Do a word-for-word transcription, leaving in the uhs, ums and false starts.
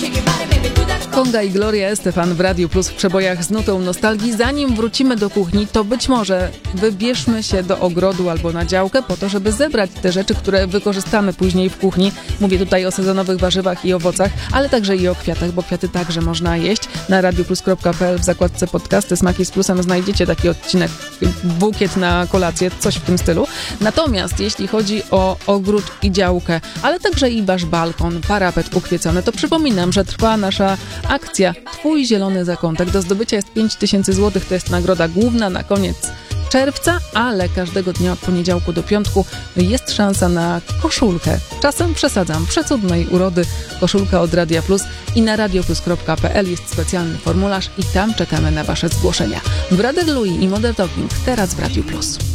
Konga i Gloria Estefan w Radiu Plus w przebojach z nutą nostalgii. Zanim wrócimy do kuchni, to być może wybierzmy się do ogrodu albo na działkę po to, żeby zebrać te rzeczy, które wykorzystamy później w kuchni. Mówię tutaj o sezonowych warzywach i owocach, ale także i o kwiatach, bo kwiaty także można jeść. Na radioplus kropka pe el w zakładce podcasty Smaki z Plusem znajdziecie taki odcinek, bukiet na kolację, coś w tym stylu. Natomiast jeśli chodzi o ogród i działkę, ale także i wasz balkon, parapet ukwiecony, to przypominam, że trwa nasza akcja Twój zielony zakątek. Do zdobycia jest pięć tysięcy złotych, to jest nagroda główna na koniec czerwca, ale każdego dnia od poniedziałku do piątku jest szansa na koszulkę. Czasem przesadzam, przecudnej urody koszulka od Radia Plus i na radioplus kropka pe el jest specjalny formularz i tam czekamy na wasze zgłoszenia. Brother Louie i Modern Talking teraz w Radiu Plus.